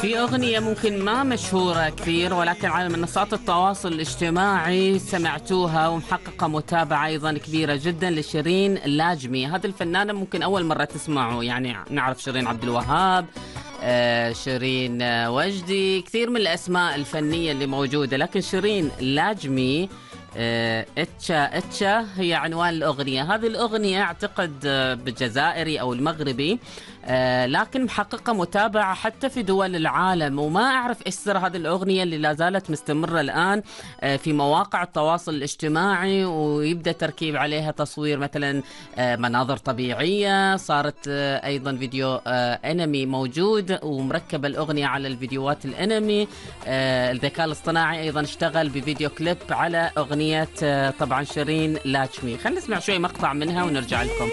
في أغنية ممكن ما مشهورة كثير ولكن على منصات التواصل الاجتماعي سمعتوها ومحققة متابعة أيضا كبيرة جدا لشيرين لاجمي. هذه الفنانة ممكن أول مرة تسمعوا، يعني نعرف شيرين عبد الوهاب، شيرين وجدي، كثير من الأسماء الفنية اللي موجودة، لكن شيرين لاجمي اتشا اتشا هي عنوان الأغنية. هذه الأغنية أعتقد بالجزائري أو المغربي، لكن محققة متابعة حتى في دول العالم، وما أعرف إيش سر هذه الأغنية اللي لا زالت مستمرة الآن في مواقع التواصل الاجتماعي، ويبدأ تركيب عليها تصوير مثلا مناظر طبيعية، صارت أيضا فيديو أنمي موجود ومركبة الأغنية على الفيديوهات الأنمي. الذكاء الاصطناعي أيضا اشتغل بفيديو كليب على أغنية طبعا شيرين لاجمي. خلينا نسمع شوي مقطع منها ونرجع لكم.